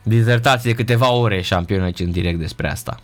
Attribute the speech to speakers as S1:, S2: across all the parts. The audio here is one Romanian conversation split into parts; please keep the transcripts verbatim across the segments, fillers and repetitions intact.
S1: dizertații de câteva ore șampioni în direct despre asta.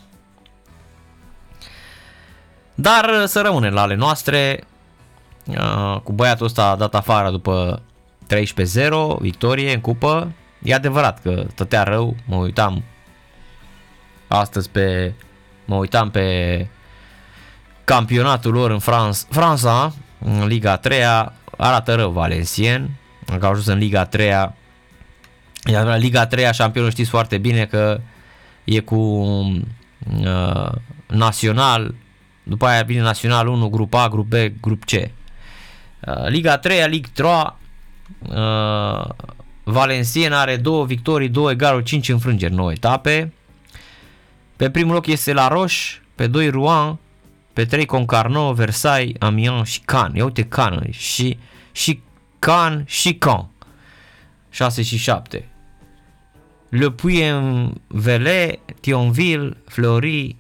S1: Dar să rămânem la ale noastre. Cu băiatul ăsta a dat afară după treisprezece zero, victorie în cupă. E adevărat că stătea rău, mă uitam astăzi pe mă uitam pe campionatul lor în Franța, Franța, în Liga a treia, arată rău Valenciennes, că au ajuns în Liga a treia. Iar la Liga a treia șampionul știți foarte bine că e cu uh, Național, după aia vine Național unu, grup A, grup B, grup C. Uh, Liga a treia, Ligue trei, uh, Valenciennes are două victorii, două egaluri, cinci înfrângeri, nouă etape. Pe primul loc este La Roche, pe doi Rouen, pe trei Concarneau, Versailles, Amiens și Cannes. Ia uite Cannes și, și Cannes și Caen. șase și șapte. Le Puy-en-Velay, Thionville, Fleury.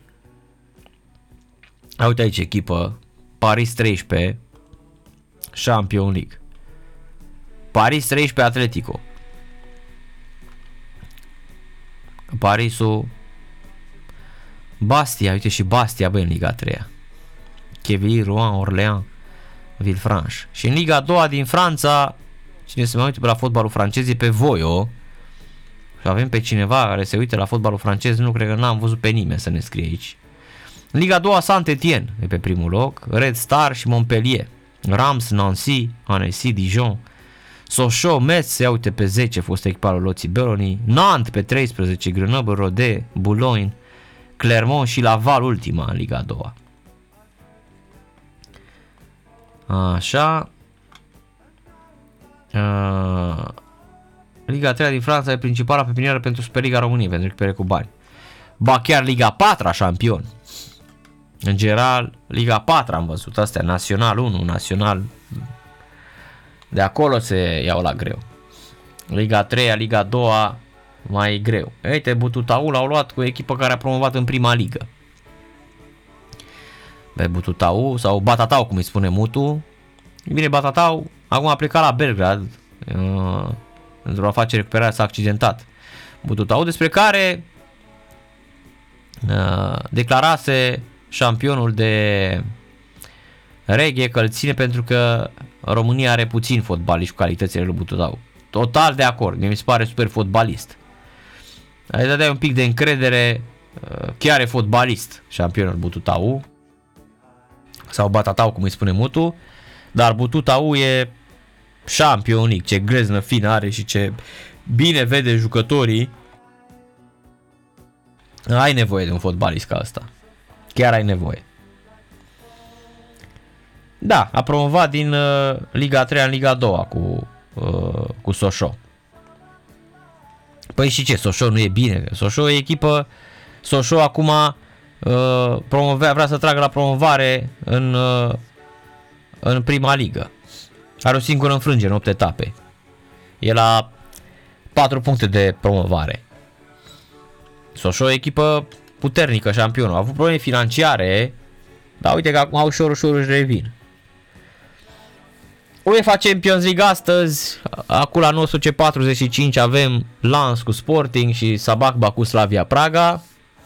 S1: Uite aici echipă. Paris treisprezece, Champions League. Paris treisprezece, Atletico. Parisul. Bastia, uite și Bastia, băi, în Liga a treia. Quevilly, Rouen, Orléans, Villefranche. Și în Liga a doua din Franța, cine se mai uite pe la fotbalul francez e pe Voio. Și avem pe cineva care se uite la fotbalul francez, nu cred că n-am văzut pe nimeni să ne scrie aici. În Liga a doua, Saint-Étienne e pe primul loc, Red Star și Montpellier. Reims, Nancy, Annecy, Dijon, Sochaux, Metz, ia uite pe zece, fost echiparul Loții Beroni, Nantes pe treisprezece, Grenoble, Rodez, Boulogne, Clermont și Laval ultima în Liga a doua. Așa. Uh, Liga a treia din Franța e principala pepinieră pentru Superliga României, pentru recupere cu bani. Ba chiar Liga a patra șampion. În general, Liga a patra am văzut astea, Național unu, Național. De acolo se iau la greu. Liga a treia, Liga a doua mai greu. Uite, Bututau l-au luat cu o echipă care a promovat în prima ligă. Pe Bututau sau Batatau, cum îi spune Mutu. Bine, Batatau acum a plecat la Belgrad uh, pentru a face recuperarea, s-a accidentat. Bututau, despre care uh, declarase șampionul de reghe că îl ține pentru că România are puțin fotbaliști cu calitățile lui Bututau. Total de acord, mi se pare super fotbalist. Ai dădea un pic de încredere, chiar e fotbalist șampionul Bututau sau Batatau, cum îi spune Mutu, dar Bututau e șampionic, ce greznă fină are și ce bine vede jucătorii. Ai nevoie de un fotbalist ca ăsta. Chiar ai nevoie. Da, a promovat din uh, Liga a treia în Liga a doua cu, uh, cu Sochaux. Păi și ce, Sochaux nu e bine? Sochaux e echipă, Sochaux acum uh, promovea, vrea să tragă la promovare în, uh, în prima ligă. Are o singură înfrângere în opt etape. E la patru puncte de promovare. Sochaux e echipă puternică, șampionul. A avut probleme financiare, dar uite că acum ușor, ușor își revin. UEFA Champions League astăzi, acum la nouăsprezece patruzeci și cinci avem Lens cu Sporting și Sabahba cu Slavia Praga.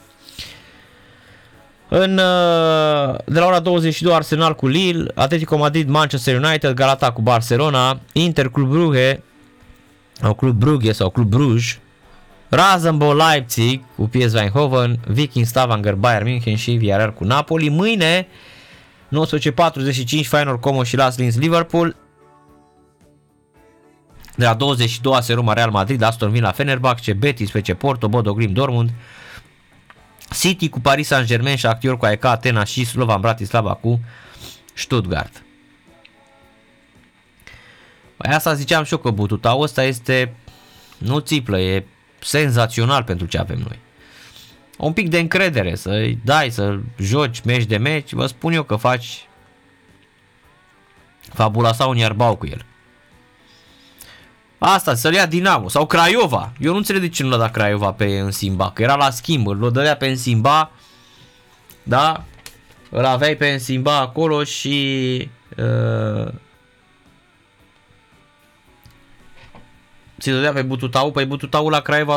S1: În, de la ora douăzeci și două Arsenal cu Lille, Atletico Madrid, Manchester United, Galata cu Barcelona, Inter Club Brugge, sau Club Brugge sau Club Bruges, Rasenball Leipzig cu P S V Eindhoven, Viking Stavanger, Bayern München și Villarreal cu Napoli. Mâine nouăsprezece patruzeci și cinci Feyenoord Como și Las Linz Liverpool. De la douăzeci și doi Roma Real Madrid, Aston Villa Fenerbahce, Betis F C Porto, Bodo Glimt Dortmund, City cu Paris Saint-Germain, Shakhtar cu A E K Atena și Slovan Bratislava cu Stuttgart. Păi asta ziceam și eu, că Bututau ăsta este, nu țiplă, e senzațional pentru ce avem noi. Un pic de încredere, să-i dai, să joci meci de meci, vă spun eu că faci fabula sau un iarbau cu el. Asta, să-l ia Dinamo sau Craiova. Eu nu înțeleg de ce nu l-a dat Craiova pe Însimba, că era la schimb, îl dădea pe Însimba, da? Îl aveai pe Însimba acolo și uh, ți-l dădea pe Bututau, pe Bututau la Craiova